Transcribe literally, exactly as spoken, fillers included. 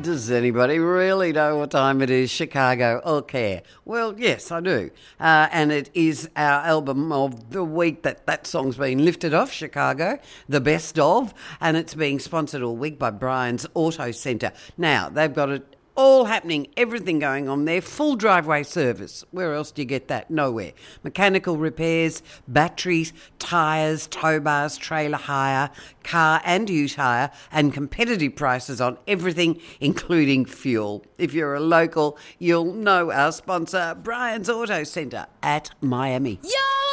Does anybody really know what time it is? Chicago or care? Well, yes, I do. Uh, and it is our album of the week that that song's been lifted off, Chicago, the best of, and it's being sponsored all week by Brian's Auto Centre. Now, they've got it all happening, everything going on there, full driveway service. Where else do you get that? Nowhere. Mechanical repairs, batteries, tyres, tow bars, trailer hire, car and ute hire, and competitive prices on everything, including fuel. If you're a local, you'll know our sponsor, Brian's Auto Centre at Miami. Yo!